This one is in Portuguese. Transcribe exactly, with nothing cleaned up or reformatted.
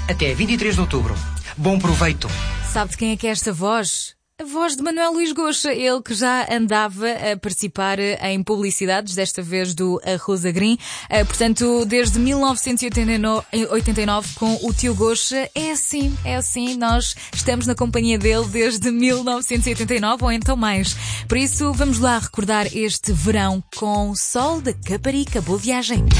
até vinte e três de outubro. Bom proveito! Sabe de quem é que é esta voz? A voz de Manuel Luís Goxa, ele que já andava a participar em publicidades, desta vez do Arroz Agrim. Portanto, desde mil novecentos e oitenta e nove com o tio Goxa. É assim, é assim, nós estamos na companhia dele desde mil novecentos e oitenta e nove ou então mais. Por isso, vamos lá recordar este verão com Sol da Caparica. Boa viagem!